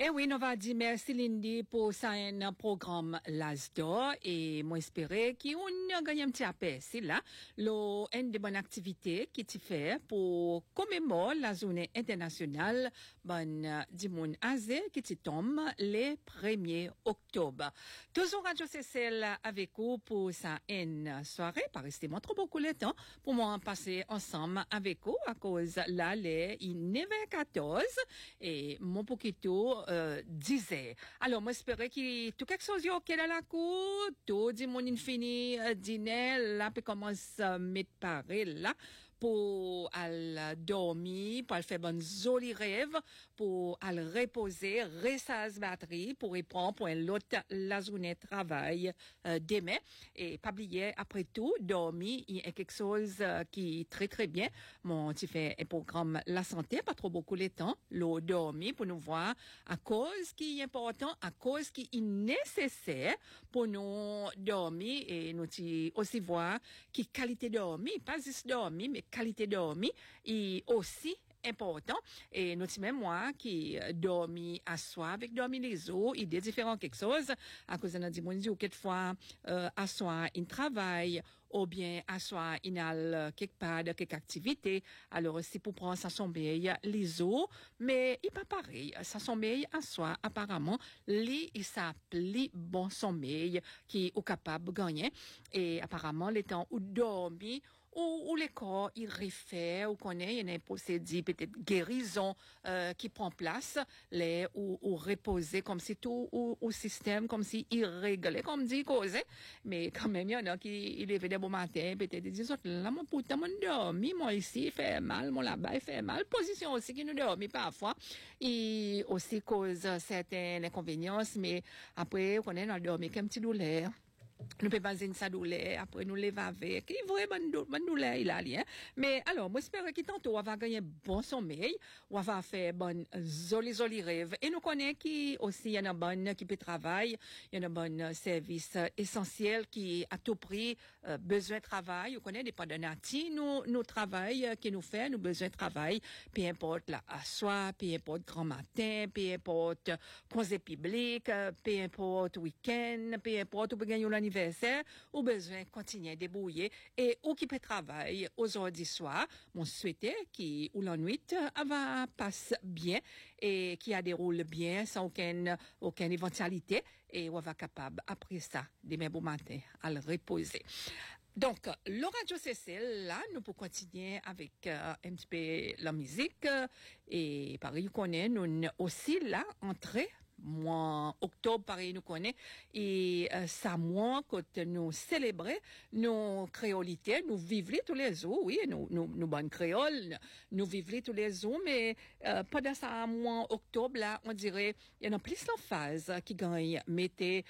Eh oui, nous va dire merci Lindy pour ça un programme l'ASDO et moi espérer qu'on a gagné un petit aperçu là, une des bonnes activités qui t'y fait pour commémorer la journée internationale du monde azé qui t'y tombe le 1er octobre. Toujours Radio CCL avec vous pour ça une soirée, pas rester moi trop beaucoup de temps pour moi passer ensemble avec vous à cause là les 9h14 et mon poquito disait. Alors, moi, j'espérais qu'il tout quelque chose ok dans la cour, tout dit mon infini dîner, là, puis commence à mettre pareil, là, pour aller dormir, pour aller faire bonne jolie rêve, pour aller reposer, ressasse batterie, pour reprendre pour l'autre la journée de travail demain. Et pas oublier, après tout, dormir, il y a quelque chose qui est très très bien. Mon tu fais un programme la santé, pas trop beaucoup le temps, l'eau dormir pour nous voir à cause qui est important, à cause qui est nécessaire pour nous dormir et nous aussi voir qui qualité dormir, pas juste dormir, mais qualité dormir est aussi important et nous même moi qui dormi à soi avec dormi les autres il y a différents quelque chose à cause de dit mon Dieu quelquefois à soi il travaille ou bien à soi il a quelque part de quelque activité alors aussi pour prendre sa sommeil les autres mais il pas pareil sa sommeil à soi apparemment il s'appelle bon sommeil qui est capable de gagner et apparemment les temps où dormi ou les corps il réfère ou connaît il y a un procédé peut-être guérison qui prend place les ou reposer comme si tout au système comme si il réglait comme dit cause mais quand même il y en a qui il lève des beaux matins peut-être ils disent là mon putain mon dormi moi ici fait mal mon là-bas fait mal position aussi qui nous dormi parfois et aussi cause certaines inconvéniences mais après on est dans le dormi comme petit douleur nous pouvons pas une sa douleur après nous lever avec il vraiment bonne douleur il a lien mais alors moi j'espère que tantôt on va gagner bon sommeil on va faire bonne joli rêve et nous connaît qui aussi il y en a bonne qui peut travailler il y en a bonne service essentiel qui à tout prix besoin de travail on connaît des pas de nati nous travail qui nous fait nous besoin de travail peu importe là à soir peu importe grand matin peu importe congé public peu importe week-end peu importe pour gagner l'anniversaire ou besoin continuer débrouiller et ou qui peut travailler aujourd'hui soir mon souhaiter qui ou la nuit va passe bien et qui a déroule bien sans aucune éventualité et on va capable après ça demain bon matin à le reposer. Donc, le Radio CCL, là, nous pouvons continuer avec un petit peu la musique et pareil, qu'on est, nous aussi là, entrée mois octobre pareil nous connaît et ça mois quand nous célébrer nos créolités nous vivons tous les jours oui nous bonnes créoles nous vivons tous les jours mais pendant ça mois octobre là on dirait il y en a plus en phase qui gagne mettez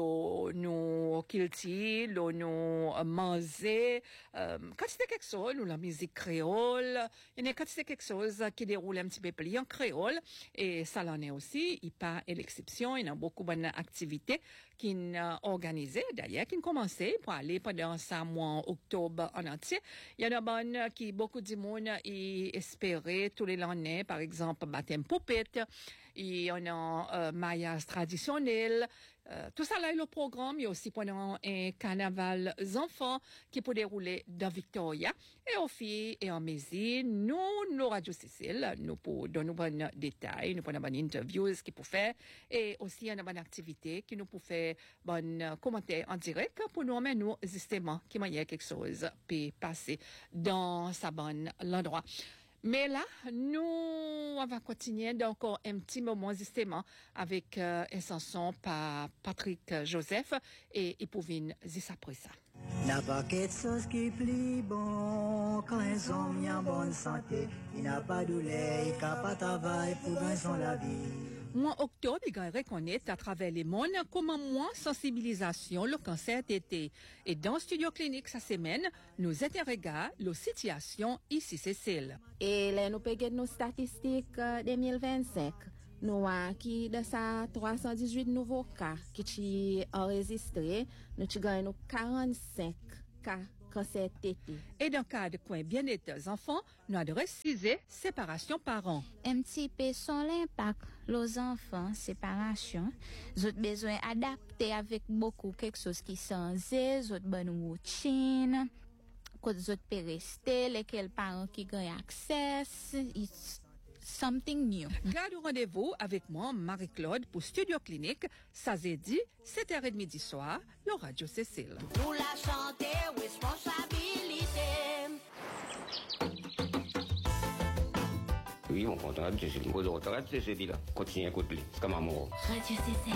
nos kilti nos manger quand c'est quelque chose nous la musique créole il y a quand c'est quelque chose qui déroule un petit peu plus en créole et ça l'en est aussi il pas l'exception, il y a beaucoup de bonnes activités qui sont organisées, d'ailleurs, qui ont commencé pour aller pendant ce mois octobre en entier. Il y en a bonnes qui, beaucoup de monde y espérait tous les lendemains, par exemple, baptême poupette, il y en a maillage traditionnel, tout ça là est le programme. Il y a aussi pendant un carnaval enfants qui peut dérouler dans Victoria et aux filles et en Mésie, nous Radio Cécile, nous pour donner bonnes détails, nous pour bonnes interviews qui pour faire et aussi il y a une bonne activité qui nous pour faire bonne commentaire en direct pour nous emmener nous justement qui moyen quelque chose peut passer dans sa bonne l'endroit. Mais là, nous, on va continuer d'encore un petit moment justement avec un chanson par Patrick Joseph et Pouvine juste après ça. N'a pas quelque chose qui plie bon quand ils ont mis en bonne santé. Il n'a pas de douleur, il n'a pas de travail pour gagner la vie. Mois octobre, il va reconnaître à travers les mondes comme un mois sensibilisation le cancer d'été. Et dans Studio Clinique cette semaine, nous interrogons la situation ici Cécile. Et là, nous payons nos statistiques 2025. Nous avons qui de ça 318 nouveaux cas qui sont enregistrés. Nous avons 45 cas cancer tété. Et dans le cas de coin bien-être des enfants, nous avons récisé séparation parents. Un petit peu son l'impact les enfants séparation ils ont besoin adapter avec beaucoup quelque chose qui changé ils ont bonne routine que ils ont peut rester lesquels parents qui gagnent accès it's something new. Garde rendez-vous avec moi Marie-Claude pour Studio Clinique samedi 7h30 du soir le Radio Cécile. Pour la santé responsabilité. Oui, mon contrat, c'est celui-là. Continue à écouter. C'est comme un mot. Radio Cécile.